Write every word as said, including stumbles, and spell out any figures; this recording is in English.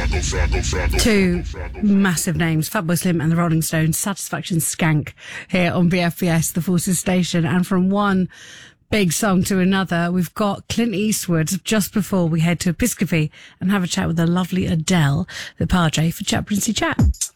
Two massive names, Fatboy Slim and the Rolling Stones, Satisfaction Skank here on B F B S, the Forces Station. And from one big song to another, we've got Clint Eastwood just before we head to Episcopi and have a chat with the lovely Adele, the Padre, for Chaplaincy Chat.